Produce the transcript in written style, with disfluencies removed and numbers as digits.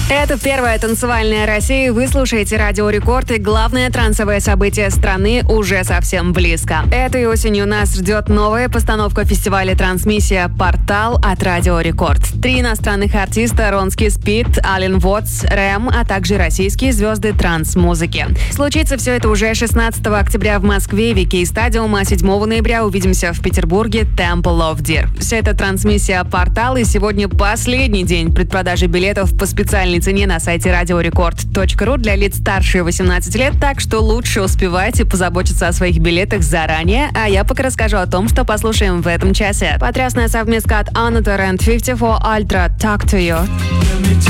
Это первая танцевальная Россия. Вы слушаете Радио Рекорд, и главное трансовое событие страны уже совсем близко. Этой осенью нас ждет новая постановка фестиваля «Трансмиссия. Портал» от Радио Рекорд. 3 иностранных артиста: Ронски Спид, Ален Вотс, Рэм, а также российские звезды транс-музыки. Случится все это уже 16 октября в Москве, Вики Стадиум, а 7 ноября увидимся в Петербурге, Temple of Deer. Все это «Трансмиссия. Портал», и сегодня последний день предпродажи билетов по специальной цене на сайте radiorecord.ru для лиц старше 18 лет, так что лучше успевайте позаботиться о своих билетах заранее, а я пока расскажу о том, что послушаем в этом часе. Потрясная совместка от Another and 54 Ultra «Talk to You».